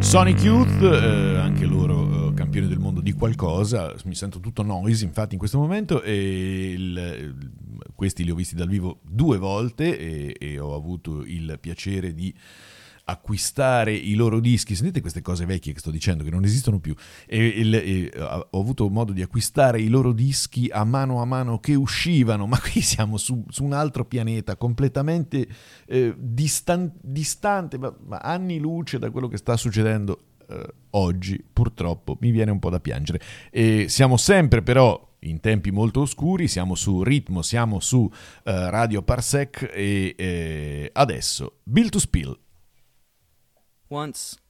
Sonic Youth, anche loro campioni del mondo di qualcosa, mi sento tutto noisy infatti in questo momento, e questi li ho visti dal vivo 2 volte e ho avuto il piacere di acquistare i loro dischi. Sentite queste cose vecchie che sto dicendo, che non esistono più, e ho avuto modo di acquistare i loro dischi a mano che uscivano, ma qui siamo su un altro pianeta completamente distante, ma anni luce da quello che sta succedendo oggi. Purtroppo mi viene un po' da piangere, e siamo sempre però in tempi molto oscuri, siamo su Ritmo, siamo su Radio Parsec, e adesso Built to Spill. Once